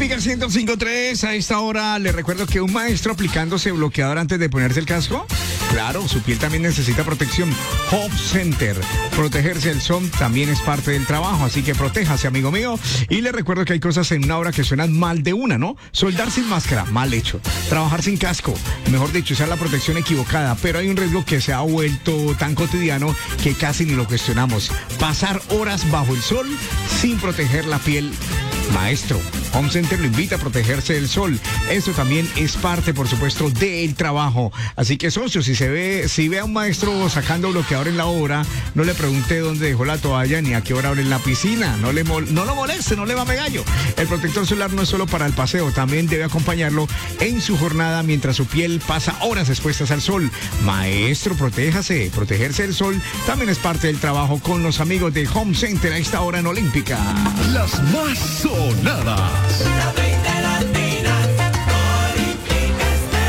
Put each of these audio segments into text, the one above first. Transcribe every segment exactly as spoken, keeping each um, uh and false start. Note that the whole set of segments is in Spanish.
Olímpica ciento cinco punto tres. A esta hora le recuerdo que un maestro aplicándose bloqueador antes de ponerse el casco. Claro, su piel también necesita protección. Home Center. Protegerse del sol también es parte del trabajo, así que protéjase, amigo mío. Y le recuerdo que hay cosas en una hora que suenan mal de una, ¿no? Soldar sin máscara, mal hecho. Trabajar sin casco, mejor dicho, usar la protección equivocada. Pero hay un riesgo que se ha vuelto tan cotidiano que casi ni lo cuestionamos. Pasar horas bajo el sol sin proteger la piel. Maestro, Home Center lo invita a protegerse del sol. Eso también es parte, por supuesto, del trabajo. Así que, socio, si se ve, si ve a un maestro sacando bloqueador en la obra, no le pregunte dónde dejó la toalla ni a qué hora abre en la piscina. No le mol, no lo moleste, no le va a gallo. El protector solar no es solo para el paseo, también debe acompañarlo en su jornada mientras su piel pasa horas expuestas al sol. Maestro, protéjase. Protegerse del sol también es parte del trabajo con los amigos de Home Center a esta hora en Olímpica. Las más sonadas. La veinte Latina, Olímpica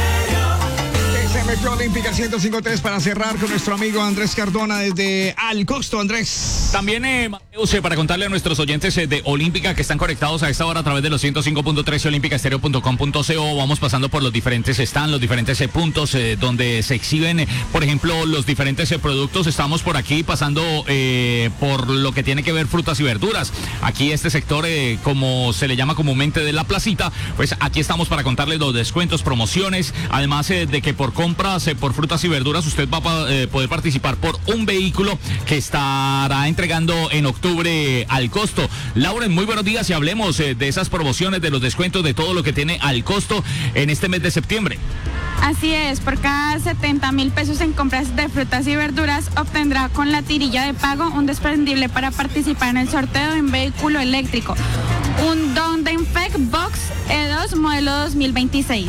Estéreo. Se metió Olímpica ciento cinco punto tres para cerrar con nuestro amigo Andrés Cardona desde Al Costo. Andrés. También, eh, Mateus, eh, para contarle a nuestros oyentes eh, de Olímpica que están conectados a esta hora a través de los ciento cinco punto tres y olímpica estéreo punto com punto co, vamos pasando por los diferentes stands, los diferentes eh, puntos eh, donde se exhiben, eh, por ejemplo, los diferentes eh, productos. Estamos por aquí pasando eh, por lo que tiene que ver frutas y verduras. Aquí este sector, eh, como se le llama comúnmente de la placita, pues aquí estamos para contarles los descuentos, promociones, además eh, de que por compras eh, por frutas y verduras usted va a eh, poder participar por un vehículo que estará entregando en octubre Al Costo. Lauren, muy buenos días y hablemos eh, de esas promociones, de los descuentos, de todo lo que tiene Al Costo en este mes de septiembre. Así es, por cada setenta mil pesos en compras de frutas y verduras obtendrá con la tirilla de pago un desprendible para participar en el sorteo de un vehículo eléctrico, un Dondenfec Box E dos modelo dos mil veintiséis.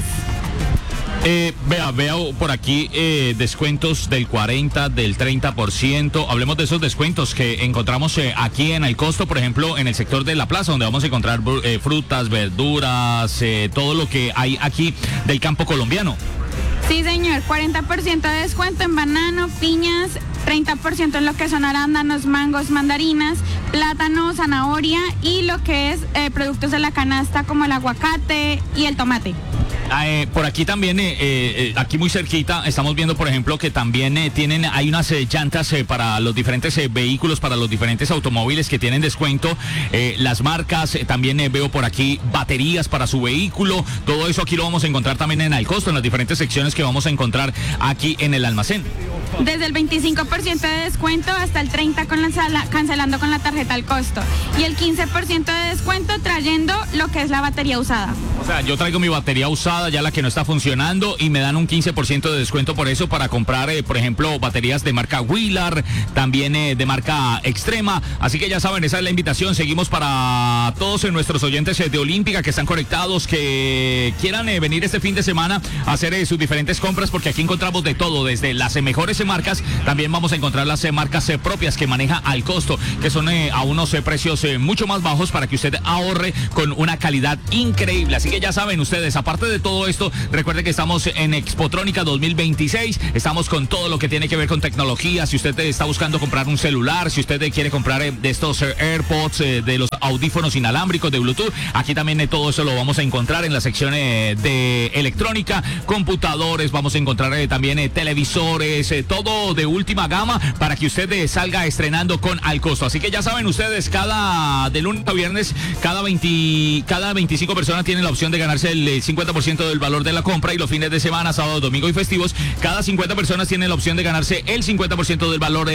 Eh, vea, veo por aquí eh, descuentos del cuarenta, del treinta por ciento. Hablemos de esos descuentos que encontramos eh, aquí en Al Costo, por ejemplo, en el sector de la plaza, donde vamos a encontrar eh, frutas, verduras, eh, todo lo que hay aquí del campo colombiano. Sí, señor, cuarenta por ciento de descuento en banano, piñas, treinta por ciento en lo que son arándanos, mangos, mandarinas, plátano, zanahoria y lo que es eh, productos de la canasta como el aguacate y el tomate. Eh, por aquí también, eh, eh, aquí muy cerquita, estamos viendo, por ejemplo, que también eh, tienen, hay unas eh, llantas eh, para los diferentes eh, vehículos, para los diferentes automóviles que tienen descuento. Eh, las marcas, eh, también eh, veo por aquí baterías para su vehículo. Todo eso aquí lo vamos a encontrar también en Al Costo, en las diferentes secciones que vamos a encontrar aquí en el almacén. Desde el veinticinco por ciento de descuento hasta el treinta por ciento con la sala, cancelando con la tarjeta Al Costo. Y el quince por ciento de descuento trayendo lo que es la batería usada. O sea, yo traigo mi batería usada, ya la que no está funcionando, y me dan un quince por ciento de descuento por eso para comprar, eh, por ejemplo, baterías de marca Wheeler, también eh, de marca Extrema. Así que ya saben, esa es la invitación. Seguimos para todos eh, nuestros oyentes eh, de Olímpica que están conectados, que quieran eh, venir este fin de semana a hacer eh, sus diferentes compras, porque aquí encontramos de todo, desde las eh, mejores eh, marcas, también vamos a encontrar las eh, marcas eh, propias que maneja Al Costo, que son eh, a unos eh, precios eh, mucho más bajos para que usted ahorre con una calidad increíble. Así que ya saben ustedes, aparte de todo esto, recuerden que estamos en Expotrónica dos mil veintiséis, estamos con todo lo que tiene que ver con tecnología. Si usted está buscando comprar un celular, si usted quiere comprar eh, de estos eh, AirPods, eh, de los audífonos inalámbricos de Bluetooth, aquí también eh, todo eso lo vamos a encontrar en la sección eh, de electrónica, computadores, vamos a encontrar eh, también eh, televisores, eh, todo de última gama para que usted eh, salga estrenando con Al Costo. Así que ya saben ustedes, cada de lunes a viernes, cada veinte, cada veinticinco personas tienen la opción de ganarse el cincuenta por ciento del valor de la compra, y los fines de semana, sábado, domingo y festivos, cada cincuenta personas tienen la opción de ganarse el cincuenta por ciento del valor